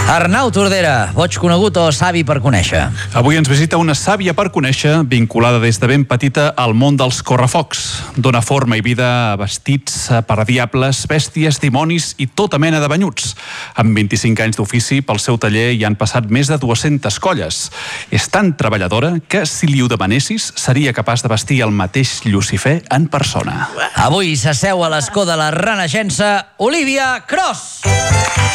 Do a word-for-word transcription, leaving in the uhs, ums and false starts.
Arnau Tordera, boig conegut o savi per conèixer? Avui ens visita una sàvia per conèixer, vinculada des de ben petita al món dels correfocs. Dóna forma i vida a vestits per a diables, bèsties, dimonis i tota mena de banyuts. Amb vint-i-cinc anys d'ofici, pel seu taller hi han passat més de dues-centes colles. És tan treballadora que, si li ho demanessis, seria capaç de vestir el mateix Llucifer en persona. Avui s'asseu a l'escó de la Renaixença Olivia Cros.